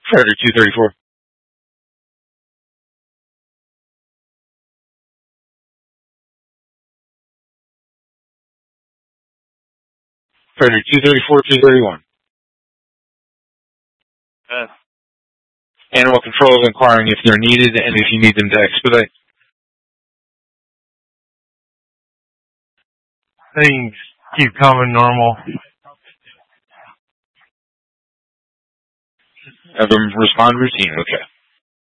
Predator 234. Predator 234, 231. Animal Control is inquiring if they're needed and if you need them to expedite. Things keep coming normal. Have them respond routine, okay.